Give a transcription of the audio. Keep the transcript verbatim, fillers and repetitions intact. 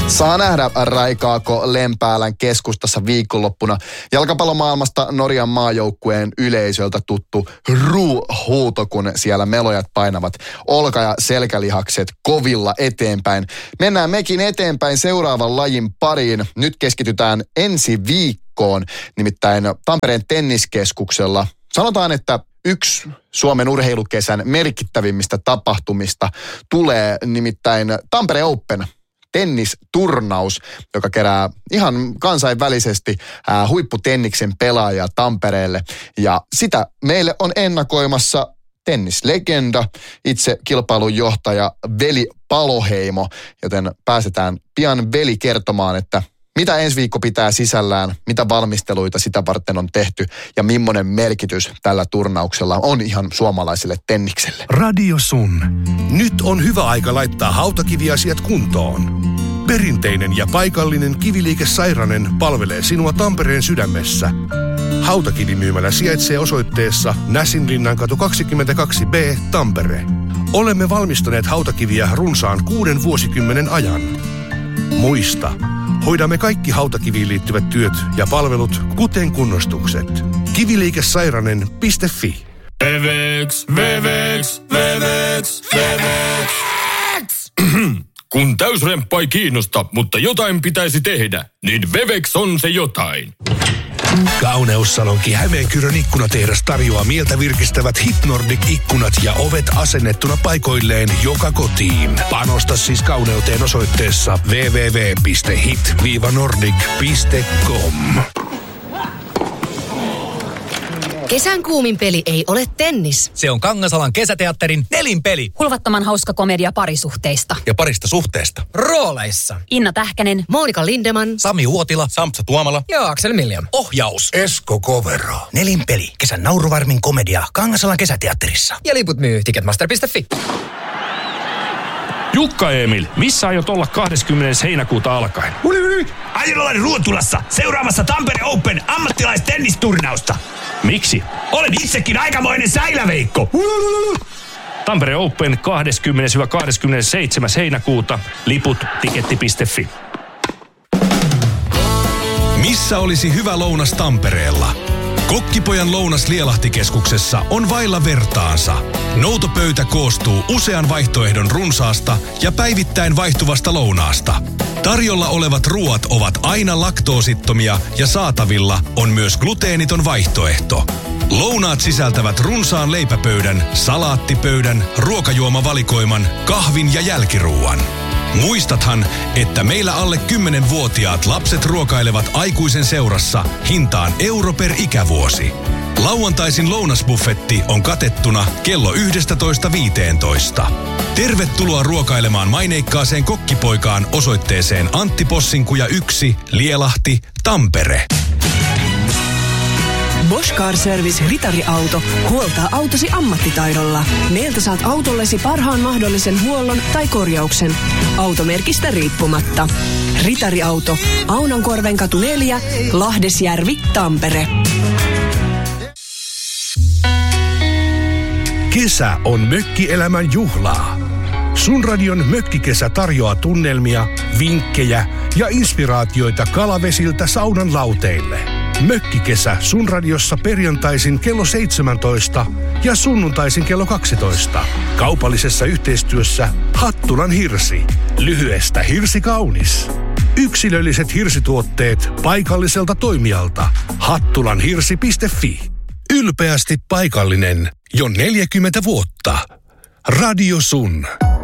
Saa nähdä, raikaako Lempäälän keskustassa viikonloppuna jalkapallomaailmasta Norjan maajoukkueen yleisöltä tuttu ruu-huuto, kun siellä melojat painavat olka- ja selkälihakset kovilla eteenpäin. Mennään mekin eteenpäin seuraavan lajin pariin. Nyt keskitytään ensi viikkoon, nimittäin Tampereen tenniskeskuksella. Sanotaan, että yksi Suomen urheilukesän merkittävimmistä tapahtumista tulee nimittäin Tampere Open tennisturnaus, joka kerää ihan kansainvälisesti ää, huipputenniksen pelaajia Tampereelle. Ja sitä meille on ennakoimassa tennislegenda, itse kilpailun johtaja Veli Paloheimo, joten pääsetään pian Veli kertomaan, että mitä ensi viikko pitää sisällään, mitä valmisteluita sitä varten on tehty ja millainen merkitys tällä turnauksella on ihan suomalaiselle tennikselle. Radio Sun. Nyt on hyvä aika laittaa hautakiviasiat kuntoon. Perinteinen ja paikallinen Kiviliike Sairanen palvelee sinua Tampereen sydämessä. Hautakivimyymälä sijaitsee osoitteessa Näsinlinnankatu kaksikymmentäkaksi B, Tampere. Olemme valmistaneet hautakiviä runsaan kuuden vuosikymmenen ajan. Muista, hoidamme kaikki hautakiviin liittyvät työt ja palvelut, kuten kunnostukset. Kiviliikesairanen piste fi. Wevex, Wevex, Wevex, Wevex. Kun täysremppa ei kiinnosta, mutta jotain pitäisi tehdä, niin Wevex on se jotain. Kauneussalonki Hämeenkyrön ikkunatehdas tarjoaa mieltä virkistävät Hit-Nordic-ikkunat ja ovet asennettuna paikoilleen joka kotiin. Panosta siis kauneuteen osoitteessa double-u double-u double-u piste hit nordic piste com. Kesän kuumin peli ei ole tennis. Se on Kangasalan kesäteatterin Nelinpeli. Hulvattoman hauska komedia parisuhteista. Ja parista suhteesta. Rooleissa Inna Tähkänen, Monika Lindeman, Sami Uotila, Sampsa Tuomala ja Aksel Miljan. Ohjaus Esko Kovero. Nelinpeli. Kesän nauruvarmin komedia Kangasalan kesäteatterissa. Ja liput myy ticketmaster piste fi. Jukka Emil, missä aiot olla kahdeskymmenes heinäkuuta alkaen? Aion olla Ruotulassa seuraamassa Tampere Open ammattilaistennisturnausta. Miksi? Olen itsekin aikamoinen säiläveikko. Tampere Open kahdeskymmenes kahdeskymmenesseitsemäs heinäkuuta. Liput tiketti piste fi. Missä olisi hyvä lounas Tampereella? Kokkipojan lounas Lielahtikeskuksessa on vailla vertaansa. Noutopöytä koostuu usean vaihtoehdon runsaasta ja päivittäin vaihtuvasta lounaasta. Tarjolla olevat ruoat ovat aina laktoosittomia ja saatavilla on myös gluteeniton vaihtoehto. Lounaat sisältävät runsaan leipäpöydän, salaattipöydän, ruokajuomavalikoiman, kahvin ja jälkiruuan. Muistathan, että meillä alle kymmenvuotiaat lapset ruokailevat aikuisen seurassa hintaan euro per ikävuosi. Lauantaisin lounasbuffetti on katettuna kello yksitoista viisitoista. Tervetuloa ruokailemaan maineikkaaseen kokkipoikaan osoitteeseen Antti Possinkuja yksi, Lielahti, Tampere. Bosch Car Service Ritariauto huoltaa autosi ammattitaidolla. Meiltä saat autollesi parhaan mahdollisen huollon tai korjauksen. Automerkistä riippumatta. Ritariauto. Aunonkorvenkatu neljä, Lahdesjärvi, Tampere. Kesä on mökkielämän juhlaa. Sun radion Mökkikesä tarjoaa tunnelmia, vinkkejä ja inspiraatioita kalavesiltä saunan lauteille. Mökkikesä Sun radiossa perjantaisin kello seitsemäntoista ja sunnuntaisin kello kaksitoista. Kaupallisessa yhteistyössä Hattulan Hirsi. Lyhyestä hirsi kaunis. Yksilölliset hirsituotteet paikalliselta toimijalta. hattulanhirsi piste fi. Ylpeästi paikallinen jo neljäkymmentä vuotta. Radio Sun.